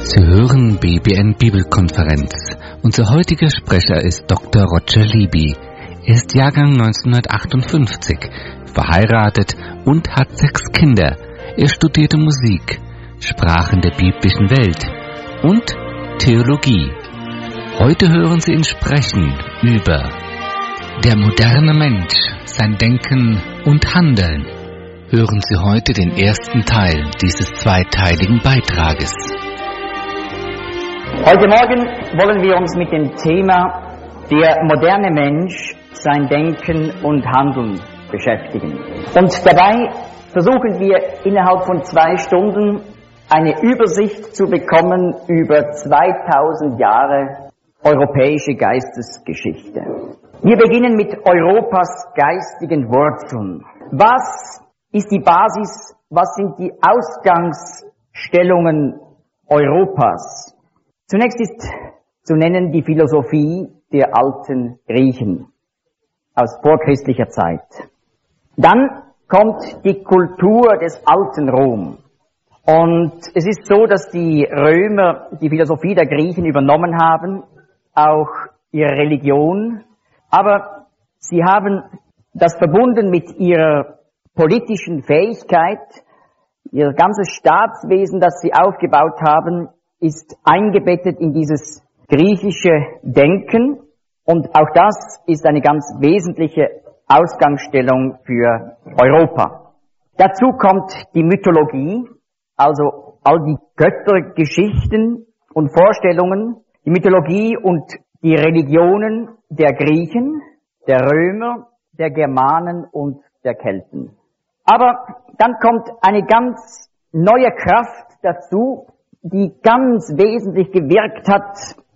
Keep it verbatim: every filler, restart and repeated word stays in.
Sie hören B B N Bibelkonferenz. Unser heutiger Sprecher ist Doktor Roger Libby. Er ist Jahrgang neunzehnhundertachtundfünfzig, verheiratet und hat sechs Kinder. Er studierte Musik, Sprachen der biblischen Welt und Theologie. Heute hören Sie ihn sprechen über der moderne Mensch, sein Denken und Handeln. Hören Sie heute den ersten Teil dieses zweiteiligen Beitrages. Heute Morgen wollen wir uns mit dem Thema der moderne Mensch, sein Denken und Handeln beschäftigen. Und dabei versuchen wir innerhalb von zwei Stunden eine Übersicht zu bekommen über zweitausend Jahre europäische Geistesgeschichte. Wir beginnen mit Europas geistigen Wurzeln. Was ist die Basis, was sind die Ausgangsstellungen Europas? Zunächst ist zu nennen die Philosophie der alten Griechen aus vorchristlicher Zeit. Dann kommt die Kultur des alten Rom. Und es ist so, dass die Römer die Philosophie der Griechen übernommen haben, auch ihre Religion. Aber sie haben das verbunden mit ihrer politischen Fähigkeit. Ihr ganzes Staatswesen, das sie aufgebaut haben, ist eingebettet in dieses griechische Denken. Und auch das ist eine ganz wesentliche Ausgangsstellung für Europa. Dazu kommt die Mythologie, also all die Göttergeschichten und Vorstellungen, die Mythologie und die Religionen der Griechen, der Römer, der Germanen und der Kelten. Aber dann kommt eine ganz neue Kraft dazu, die ganz wesentlich gewirkt hat